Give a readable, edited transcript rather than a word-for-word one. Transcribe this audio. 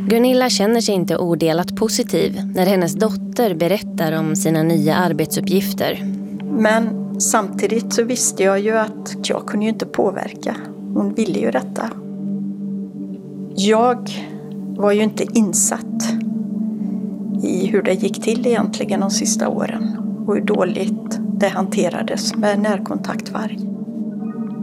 Gunilla känner sig inte odelat positiv när hennes dotter berättar om sina nya arbetsuppgifter. Men samtidigt så visste jag ju att jag kunde ju inte påverka. Hon ville ju detta. Jag var ju inte insatt i hur det gick till egentligen de sista åren och hur dåligt det hanterades med närkontaktvarg.